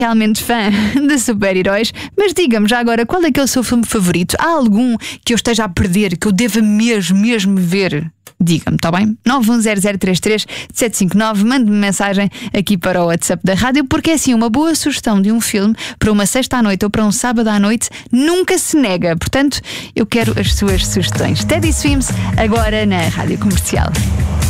realmente fã de super-heróis, mas diga-me já agora, qual é que é o seu filme favorito? Há algum que eu esteja a perder, que eu deva mesmo ver? Diga-me, está bem? 910033759, mande-me mensagem aqui para o WhatsApp da rádio, porque é assim, uma boa sugestão de um filme para uma sexta à noite ou para um sábado à noite nunca se nega. Portanto, eu quero as suas sugestões. Teddy Swims, agora na Rádio Comercial.